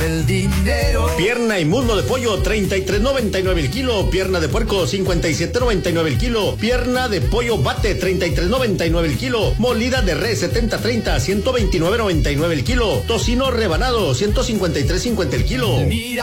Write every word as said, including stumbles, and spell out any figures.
el dinero. Pierna y muslo de pollo, treinta y tres noventa y nueve el kilo. Pierna de puerco, cincuenta y siete noventa y nueve el kilo. Pierna de pollo bate, treinta y tres noventa y nueve el kilo. Molida de res, setenta treinta, ciento veintinueve noventa y nueve el kilo. Tocino rebanado, ciento cincuenta y tres cincuenta el kilo. Mira